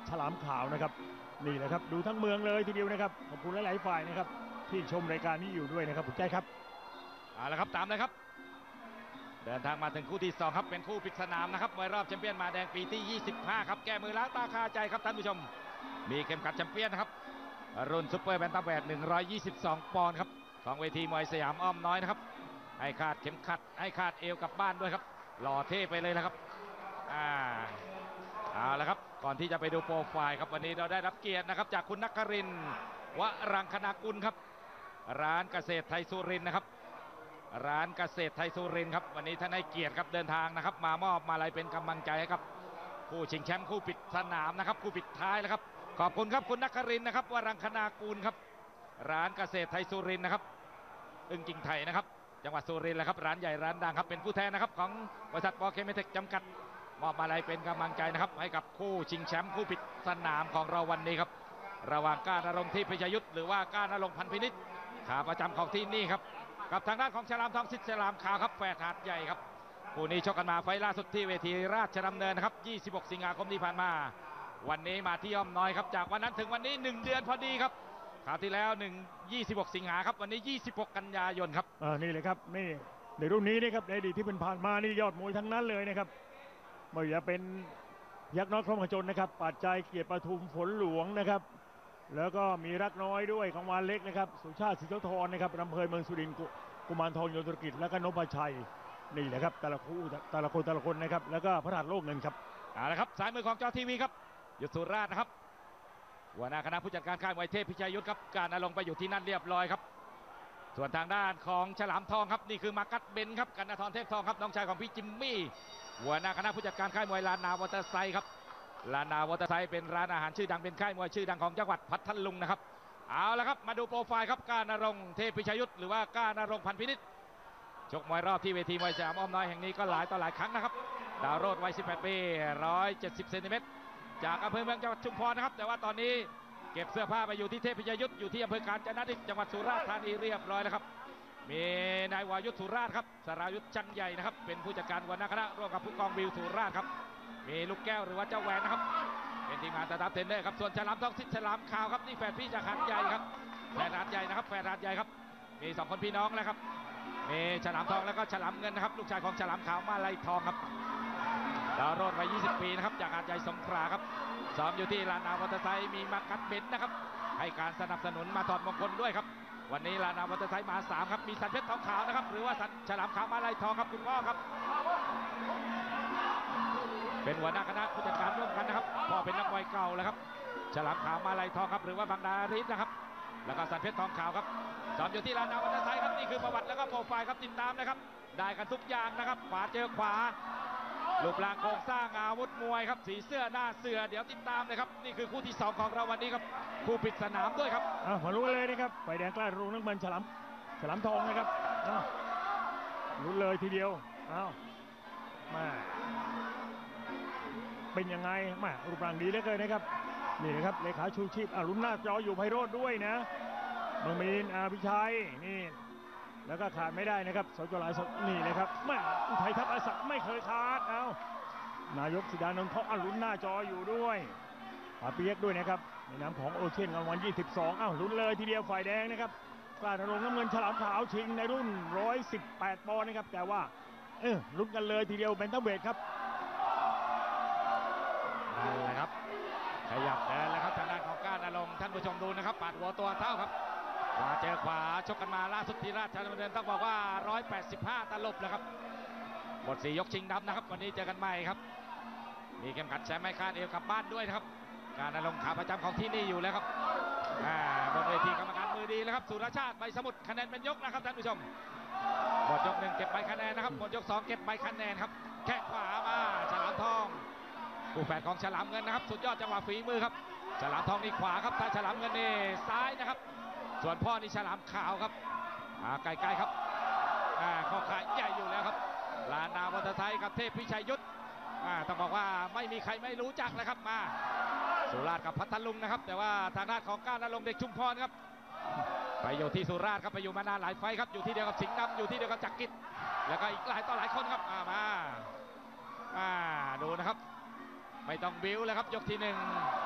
ฉลามขาวนะครับนี่แหละครับดูทั้งเมืองเลยทีเดียวนะครับขอบคุณหลายๆฝ่ายนะครับที่ชมรายการนี้อยู่ด้วยนะครับผมใจครับเอาละครับตามเลยครับเดินทางมาถึงคู่ที่2ครับเป็นคู่ปิดสนามนะครับมวยรอบแชมเปี้ยนมาแดงปีที่25ครับแก้มือล้างตาคาใจครับท่านผู้ชมมีเข็มขัดแชมเปี้ยนนะครับรุ่นซุปเปอร์แบนตัมเวท122 ปอนด์ครับของเวทีมวยสยามอ้อมน้อยนะครับให้ขาดเข็มขัดให้ขาดเอวกลับบ้านด้วยครับหล่อเท่ไปเลยนะครับเอาละครับก่อนที่จะไปดูโปรไฟล์ครับวันนี้เราได้รับเกียรตินะครับจากคุณนักครินทร์วรังคณากุลครับร้านเกษตรไทยสุรินทร์นะครับร้านเกษตรไทยสุรินทร์ครับวันนี้ท่านให้เกียรติครับเดินทางนะครับมามอบมาลัยเป็นกำลังใจให้ครับคู่ชิงแชมป์คู่ปิดสนามนะครับคู่ปิดท้ายแล้วครับขอบคุณครับคุณนักครินทร์นะครับวรังคณากุลครับร้านเกษตรไทยสุรินทร์นะครับอึ้งจริงไทยนะครับจังหวัดสุรินทร์แหละครับร้านใหญ่ร้านดังครับเป็นผู้แทนนะครับของบริษัทบอเคมเทคจำกัดมอบมาลัยเป็นกำลังใจนะครับให้กับคู่ชิงแชมป์คู่ปิดสนามของเราวันนี้ครับระหว่างก้านณรงค์ที่พิชยุทธหรือว่าก้านณรงค์พันพินิจขาประจำของที่นี่ครับกับทางด้านของฉลามทองสิทธิ์ฉลามขาวครับแฝดหาดใหญ่ครับคู่นี้ชกกันมาไฟล่าสุดที่เวทีราชดำเนินนะครับ26 สิงหาคมที่ผ่านมาวันนี้มาที่อ้อมน้อยครับจากวันนั้นถึงวันนี้1 เดือนพอดีครับคราวที่แล้ว26 สิงหาครับวันนี้26 กันยายนครับนี่เลยครับนี่ในรุ่นนี้นะครับในอดีตที่เป็นผ่านมานี่ยอดมวยทั้งนั้นเลยนะครับไม่ว่าจะเป็นยักษ์น้อยครองขจรนะครับปัจจัยเกียรติปทุมฝนหลวงนะครับแล้วก็มีรักน้อยด้วยกังวานเล็กนะครับสุชาติสิทธิธรนะครับอำเภอเมืองสุรินทร์กุมารทองโยธุรกิจแล้วก็นพชัยนี่แหละครับแต่ละคนนะครับแล้วก็พระราชโลกเงินครับเอาละครับสายมือของจอทีวีครับยุทธสุราชนะครับหัวหน้าคณะผู้จัดการค่ายมวยเทพพิชัยยุทธครับการลงไปอยู่ที่นั่นเรียบร้อยครับส่วนทางด้านของฉลามทองครับนี่คือมากัดเบนครับกันณธรเทพทองครับน้องชายของพี่จิมมี่หัวหน้าคณะผู้จัดการค่ายมวยลานนาวอเตอร์ไซค์ครับลานนาวอเตอร์ไซค์เป็นร้านอาหารชื่อดังเป็นค่ายมวยชื่อดังของจังหวัดพัทลุงนะครับเอาละครับมาดูโปรไฟล์ครับก้านณรงค์เทพพิชัยยุทธหรือว่าก้านณรงค์พันพินิจชกมวยรอบที่เวทีมวยสยามอ้อมน้อยแห่งนี้ก็หลายต่อหลายครั้งนะครับดาวโรดวัย18 ปี170 เซนติเมตรจากอำเภอเมืองจังหวัดชุมพรนะครับแต่ว่าตอนนี้เก็บเสื้อผ้าไปอยู่ที่เทพพิชัยยุทธอยู่ที่อำเภอการจนดิตจังหวัดสุราษฎร์ธานีเรียบร้อยแล้วครับมีนายวายุทธสุราษฎร์ครับสรายุทธจันใหญ่นะครับเป็นผู้จัดการหัวหน้าคณะร่วมกับผู้กองวิวสุราษฎร์ครับมีลูกแก้วหรือว่าเจ้าแหวนนะครับเป็นทีมงานสตาฟเทรนเนอร์ครับส่วนฉลามทองสิทธิ์ฉลามขาวครับนี่แฝดพี่จากหาดใหญ่ครับแฝดหาดใหญ่นะครับแฝดหาดใหญ่ครับมี2 คนพี่น้องแล้วครับมีฉลามทองแล้วก็ฉลามเงินนะครับลูกชายของฉลามขาวมาลัยทองครับดาวโรดวัย20 ปีนะครับจากหาดใหญ่สงขลาครับซ้อมอยู่ที่ลานนาวอเตอร์ไซค์มีมากัดเบนนะครับให้การสนับสนุนมาถอดมงคลด้วยครับวันนี้ลานนาวอเตอร์ไซค์มา3ครับมีสันเพชรทองขาวนะครับหรือว่าสันฉลามขาวมาลัยทองครับคุณพ่อครับเป็นหัวหน้าคณะผู้จัดการร่วมกันนะครับพ่อเป็นนักมวยเก่าแล้วครับฉลามขาวมาลัยทองครับหรือว่าบางดาริสนะครับแล้วก็สันเพชรทองขาวครับซ้อมอยู่ที่ลานนาวอเตอร์ไซค์ครับนี่คือประวัติแล้วก็โปรไฟล์ครับติดตามนะครับได้กันทุกอย่างนะครับขวาเจอขวารูปร่างโครงสร้างอาวุธมวยครับสีเสื้อหน้าเสือเดี๋ยวติดตามเลยครับนี่คือคู่ที่2ของเราวันนี้ครับคู่ปิดสนามด้วยครับมาลุ้นเลยนะครับไฟแดงกล้ารุ่งน้ำมันฉลามทองนะครับลุ้นเลยทีเดียวมาเป็นยังไงมารูปร่างดีเหลือเกินนะครับนี่นะครับเลขาชูชีพลุ้นหน้าจออยู่ไพโรจน์ด้วยนะเมืองมีนพิชัยนี่แล้วก็ขาดไม่ได้นะครับสจลายสดนี่เลยครับแม่อุทัยทัพอาสาไม่เคยขาดนายกสิดานนท์เขาลุ้นหน้าจออยู่ด้วยเปียกด้วยนะครับในนามของโอเชียนรางวัล22ลุ้นเลยทีเดียวฝ่ายแดงนะครับกล้าณรงค์น้ำเงินฉลามขาวชิงในรุ่น118 ปอนด์นะครับแต่ว่าลุ้นกันเลยทีเดียวแบนตัมเวทครับนั่นแหละครับขยับเดินแล้วครับทางด้านของก้านณรงค์ท่านผู้ชมดูนะครับปาดหัวตัวเท่าครับขวาเจอขวาชกกันมาล่าสุดที่ราชดำเนินต้องบอกว่า185 ตลบแล้วครับหมด4 ยกชิงดำนะครับวันนี้เจอกันใหม่ครับมีเข็มขัดแชมป์ไม่คาดเอวกลับบ้านด้วยนะครับการณรงค์ขาประจำของที่นี่อยู่แล้วครับบนเวทีกรรมการมือดีแล้วครับสุรชาติใบสมุทรคะแนนเป็นยกนะครับท่านผู้ชมหมดยก1เก็บใบคะแนนนะครับหมดยก2เก็บใบคะแนนครับแข้งขวามาฉลามทองคู่แฝดของฉลามเงินนะครับสุดยอดจังหวะฝีมือครับฉลามทองนี่ขวาครับถ้าฉลามเงินนี่ซ้ายนะครับส่วนพ่อนี่ฉลามขาวครับไกลๆครับข้อขาใหญ่อยู่แล้วครับลานนาวอเตอร์ไซค์กับเทพพิชัยยุทธต้องบอกว่าไม่มีใครไม่รู้จักเลยครับมาสุราษฎร์กับพัทลุงนะครับแต่ว่าทางด้านของก้านณรงค์เด็กชุมพรครับไปอยู่ที่สุราษฎร์ครับไปอยู่มานานหลายไฟครับอยู่ที่เดียวกับสิงห์ดำอยู่ที่เดียวกับจักริดแล้วก็อีกหลายต่อหลายคนครับมาดูนะครับไม่ต้องบิ้วแล้วครับยกที่1